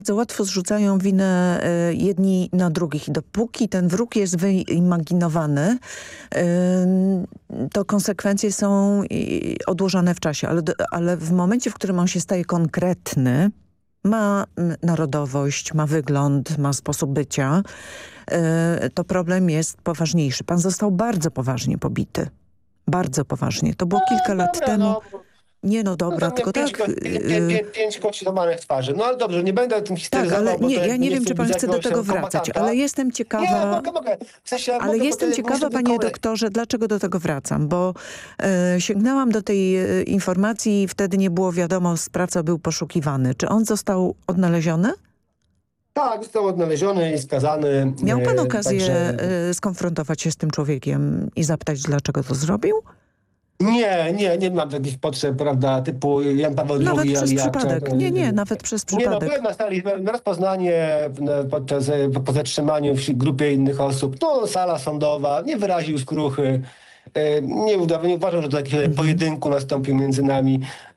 Bardzo łatwo zrzucają winę jedni na drugich i dopóki ten wróg jest wyimaginowany, to konsekwencje są odłożone w czasie, ale w momencie, w którym on się staje konkretny, ma narodowość, ma wygląd, ma sposób bycia, to problem jest poważniejszy. Pan został bardzo poważnie pobity. Bardzo poważnie. To było kilka lat temu. No. Nie, no dobra, No, tylko tak... Pięć kości złamanych twarzy. No ale dobrze, nie będę o tym historyzował. Tak, ale nie, bo ja nie wiem, czy pan chce do tego wracać, ale jestem ciekawa... Nie, mogę. W sensie, ale jestem ciekawa, panie doktorze, dlaczego do tego wracam, bo sięgnęłam do tej informacji i wtedy nie było wiadomo, sprawca był poszukiwany. Czy on został odnaleziony? Tak, został odnaleziony i skazany. Miał pan okazję także... skonfrontować się z tym człowiekiem i zapytać, dlaczego to zrobił? Nie mam takich potrzeb, prawda, typu Jan Paweł II. Nawet przez przypadek. Nie, nawet przez przypadek. Byłem na sali, rozpoznanie po zatrzymaniu w grupie innych osób. No, sala sądowa, nie wyraził skruchy. Nie uważam, że to jakiś pojedynku nastąpił między nami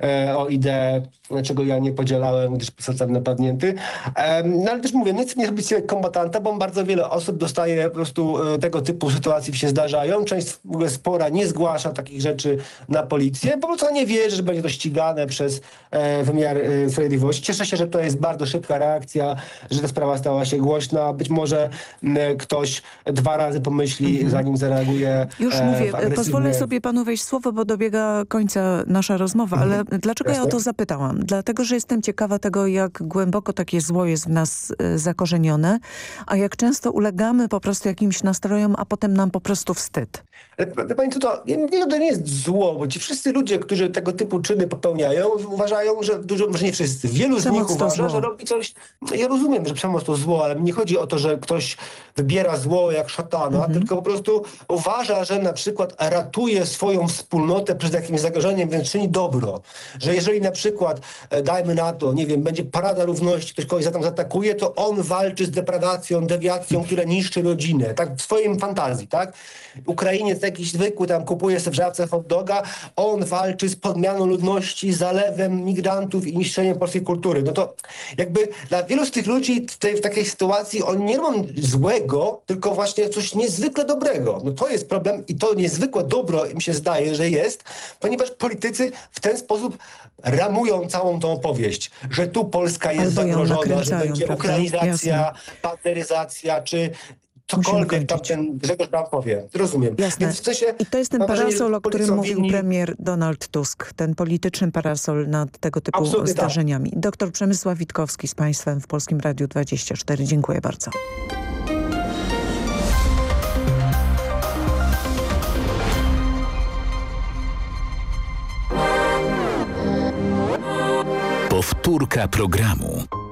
o ideę, czego ja nie podzielałem, gdyż zostałem napadnięty. No ale też mówię, nie chcę nie robić sobie kombatanta, bo bardzo wiele osób dostaje po prostu tego typu sytuacji się zdarzają. Część w ogóle spora nie zgłasza takich rzeczy na policję, po prostu nie wierzy, że będzie to ścigane przez wymiar sprawiedliwości. Cieszę się, że to jest bardzo szybka reakcja, że ta sprawa stała się głośna. Być może ktoś 2 razy pomyśli, zanim zareaguje. Już mówię, pozwolę sobie panu wejść w słowo, bo dobiega końca nasza rozmowa, ale dlaczego ja o to zapytałam? Dlatego, że jestem ciekawa tego, jak głęboko takie zło jest w nas zakorzenione, a jak często ulegamy po prostu jakimś nastrojom, a potem nam po prostu wstyd. Ale pani, to nie jest zło, bo ci wszyscy ludzie, którzy tego typu czyny popełniają, uważają, że może nie wszyscy, wielu z nich uważa, że robi coś... Ja rozumiem, że przemoc to zło, ale nie chodzi o to, że ktoś wybiera zło jak szatana, tylko po prostu uważa, że na przykład ratuje swoją wspólnotę przed jakimś zagrożeniem, więc czyni dobro. Że jeżeli na przykład, dajmy na to, nie wiem, będzie parada równości, ktoś kogoś za tam zaatakuje, to on walczy z depredacją, dewiacją, która niszczy rodzinę. Tak w swojej fantazji, tak? Ukrainiec jakiś zwykły tam kupuje sobie w żabce hot doga, on walczy z podmianą ludności, zalewem migrantów i niszczeniem polskiej kultury. No to jakby dla wielu z tych ludzi w takiej sytuacji oni nie robią złego, tylko właśnie coś niezwykle dobrego. No to jest problem i to niezwykłe dobro im się zdaje, że jest, ponieważ politycy w ten sposób ramują całą tą opowieść, że tu Polska jest zagrożona, że będzie ukrainizacja, banderyzacja, czy cokolwiek tam ten Grzegorz Braun powie. Rozumiem. Jasne. Więc w sensie, i to jest ten parasol, o którym mówił premier Donald Tusk. Ten polityczny parasol nad tego typu zdarzeniami. Tak. Doktor Przemysław Witkowski z państwem w Polskim Radiu 24. Dziękuję bardzo. Powtórka programu.